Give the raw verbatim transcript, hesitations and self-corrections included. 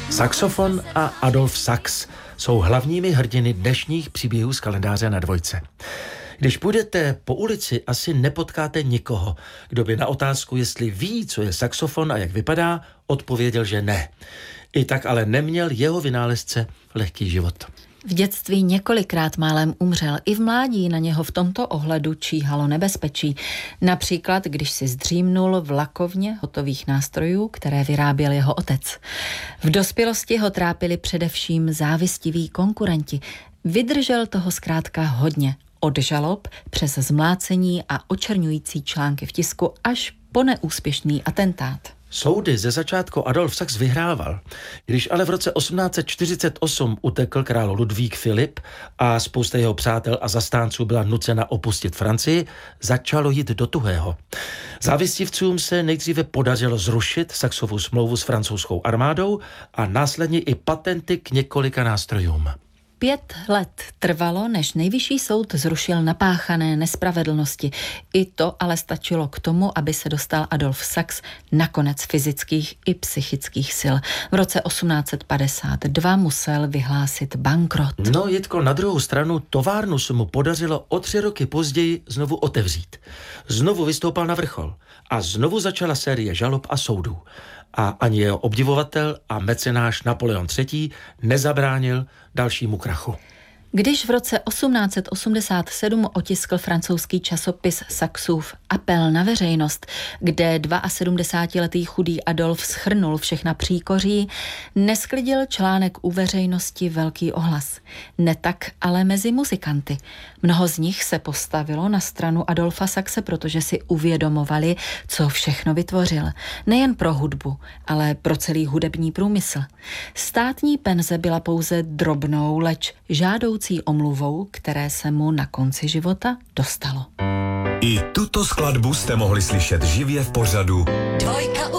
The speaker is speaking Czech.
Saxofon a Adolf Sax jsou hlavními hrdiny dnešních příběhů z kalendáře na dvojce. Když půjdete po ulici, asi nepotkáte nikoho, kdo by na otázku, jestli ví, co je saxofon a jak vypadá, odpověděl, že ne. I tak ale neměl jeho vynálezce lehký život. V dětství několikrát málem umřel, i v mládí na něho v tomto ohledu číhalo nebezpečí. Například, když si zdřímnul v lakovně hotových nástrojů, které vyráběl jeho otec. V dospělosti ho trápili především závistiví konkurenti. Vydržel toho zkrátka hodně. Od žalob přes zmlácení a očerňující články v tisku až po neúspěšný atentát. Soudy ze začátku Adolf Sax vyhrával. Když ale v roce osmnáct set čtyřicet osm utekl král Ludvík Filip a spousta jeho přátel a zastánců byla nucena opustit Francii, začalo jít do tuhého. Závistivcům se nejdříve podařilo zrušit Saxovu smlouvu s francouzskou armádou a následně i patenty k několika nástrojům. Pět let trvalo, než nejvyšší soud zrušil napáchané nespravedlnosti. I to ale stačilo k tomu, aby se dostal Adolf Sax na konec fyzických i psychických sil. V roce osmnáct set padesát dva musel vyhlásit bankrot. No, Jitko, na druhou stranu továrnu se mu podařilo o tři roky později znovu otevřít. Znovu vystoupal na vrchol a znovu začala série žalob a soudů. A ani jeho obdivovatel a mecenáš Napoleon třetí nezabránil dalšímu krachu. Když v roce osmnáct set osmdesát sedm otiskl francouzský časopis Saxův Apel na veřejnost, kde sedmdesátiletý chudý Adolf shrnul všechna příkoří, nesklidil článek u veřejnosti velký ohlas. Ne tak ale mezi muzikanty. Mnoho z nich se postavilo na stranu Adolfa Saxe, protože si uvědomovali, co všechno vytvořil. Nejen pro hudbu, ale pro celý hudební průmysl. Státní penze byla pouze drobnou, leč žádoucí omluvou, které se mu na konci života dostalo. I tuto skladbu jste mohli slyšet živě v pořadu Dvojka